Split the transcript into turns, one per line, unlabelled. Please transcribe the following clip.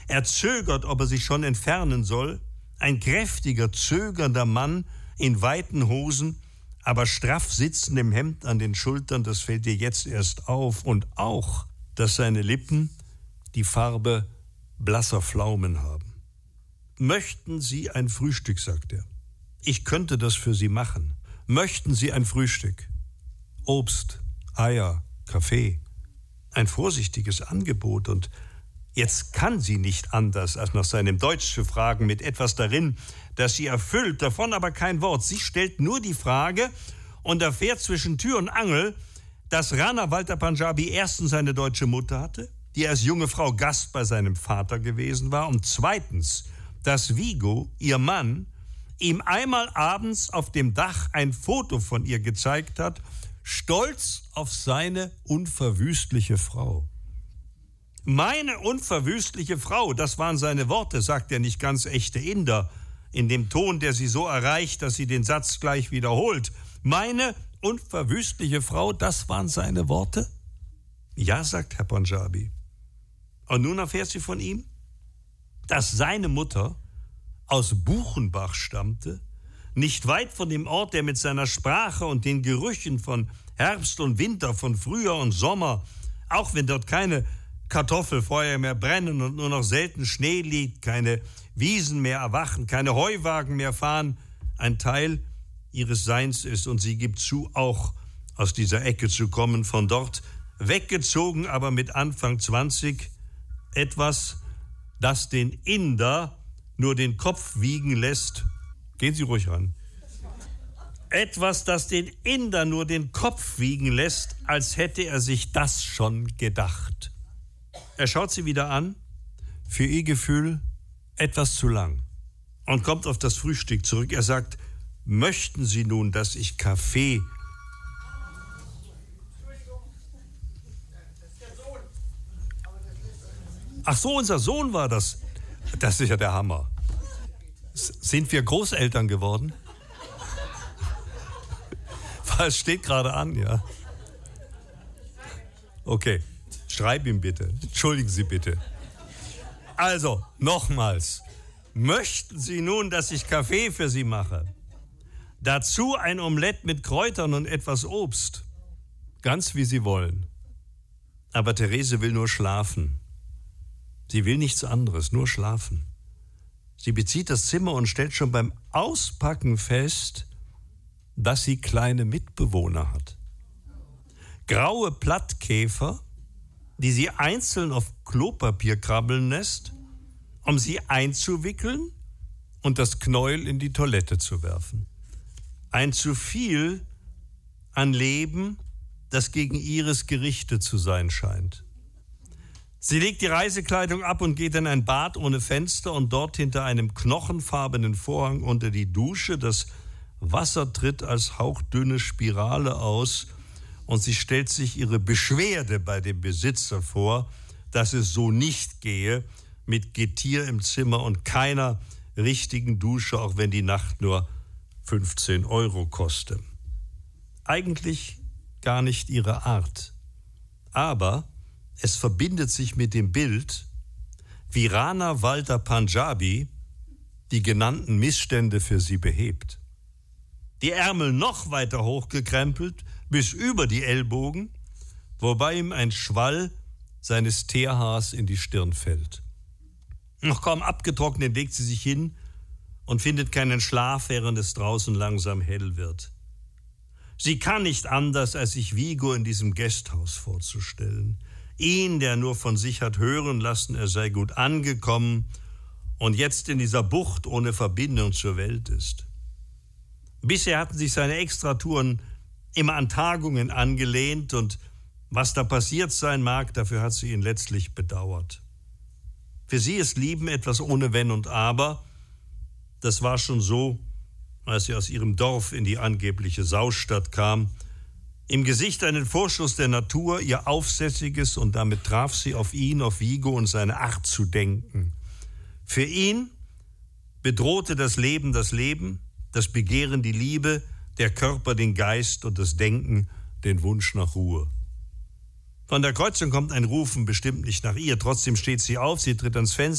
Er zögert, ob er sich schon entfernen soll. Ein kräftiger, zögernder Mann in weiten Hosen, aber straff sitzendem Hemd an den Schultern, das fällt dir jetzt erst auf. Und auch, dass seine Lippen die Farbe blasser Pflaumen haben. Möchten Sie ein Frühstück, sagt er. Ich könnte das für Sie machen. Möchten Sie ein Frühstück? Obst, Eier, Kaffee. Ein vorsichtiges Angebot, und jetzt kann sie nicht anders, als nach seinem Deutsch zu fragen, mit etwas darin, das sie erfüllt, davon aber kein Wort. Sie stellt nur die Frage und erfährt zwischen Tür und Angel, dass Rana Walter Panjabi erstens seine deutsche Mutter hatte, die als junge Frau Gast bei seinem Vater gewesen war, und zweitens, dass Vigo, ihr Mann, ihm einmal abends auf dem Dach ein Foto von ihr gezeigt hat, stolz auf seine unverwüstliche Frau. Meine unverwüstliche Frau, das waren seine Worte, sagt der nicht ganz echte Inder, in dem Ton, der sie so erreicht, dass sie den Satz gleich wiederholt. Meine unverwüstliche Frau, das waren seine Worte? Ja, sagt Herr Panjabi. Und nun erfährt sie von ihm, dass seine Mutter aus Buchenbach stammte, nicht weit von dem Ort, der mit seiner Sprache und den Gerüchen von Herbst und Winter, von Frühjahr und Sommer, auch wenn dort keine Kartoffelfeuer mehr brennen und nur noch selten Schnee liegt, keine Wiesen mehr erwachen, keine Heuwagen mehr fahren, ein Teil ihres Seins ist. Und sie gibt zu, auch aus dieser Ecke zu kommen, von dort weggezogen, aber mit Anfang 20, etwas, das den Inder nur den Kopf wiegen lässt. Gehen Sie ruhig ran. Etwas, das den Inder nur den Kopf wiegen lässt, als hätte er sich das schon gedacht. Er schaut sie wieder an, für ihr Gefühl etwas zu lang, und kommt auf das Frühstück zurück. Er sagt, möchten Sie nun, dass ich Kaffee... Ach so, unser Sohn war das. Das ist ja der Hammer. Sind wir Großeltern geworden? Es steht gerade an, ja. Okay, schreib ihm bitte. Entschuldigen Sie bitte. Also, nochmals. Möchten Sie nun, dass ich Kaffee für Sie mache? Dazu ein Omelett mit Kräutern und etwas Obst. Ganz wie Sie wollen. Aber Therese will nur schlafen. Sie will nichts anderes, nur schlafen. Sie bezieht das Zimmer und stellt schon beim Auspacken fest, dass sie kleine Mitbewohner hat. Graue Plattkäfer, die sie einzeln auf Klopapier krabbeln lässt, um sie einzuwickeln und das Knäuel in die Toilette zu werfen. Ein zu viel an Leben, das gegen ihres gerichtet zu sein scheint. Sie legt die Reisekleidung ab und geht in ein Bad ohne Fenster und dort hinter einem knochenfarbenen Vorhang unter die Dusche. Das Wasser tritt als hauchdünne Spirale aus und sie stellt sich ihre Beschwerde bei dem Besitzer vor, dass es so nicht gehe, mit Getier im Zimmer und keiner richtigen Dusche, auch wenn die Nacht nur 15 € koste. Eigentlich gar nicht ihre Art. Aber es verbindet sich mit dem Bild, wie Rana Walter Panjabi die genannten Missstände für sie behebt. Die Ärmel noch weiter hochgekrempelt, bis über die Ellbogen, wobei ihm ein Schwall seines Teerhaars in die Stirn fällt. Noch kaum abgetrocknet legt sie sich hin und findet keinen Schlaf, während es draußen langsam hell wird. Sie kann nicht anders, als sich Vigo in diesem Gasthaus vorzustellen. Ihn, der nur von sich hat hören lassen, er sei gut angekommen und jetzt in dieser Bucht ohne Verbindung zur Welt ist. Bisher hatten sich seine Extratouren immer an Tagungen angelehnt und was da passiert sein mag, dafür hat sie ihn letztlich bedauert. Für sie ist Lieben etwas ohne Wenn und Aber. Das war schon so, als sie aus ihrem Dorf in die angebliche Saustadt kam. Im Gesicht einen Vorschuss der Natur, ihr Aufsässiges, und damit traf sie auf ihn, auf Vigo und seine Art zu denken. Für ihn bedrohte das Leben, das Begehren die Liebe, der Körper den Geist und das Denken den Wunsch nach Ruhe. Von der Kreuzung kommt ein Rufen, bestimmt nicht nach ihr. Trotzdem steht sie auf, sie tritt ans Fenster.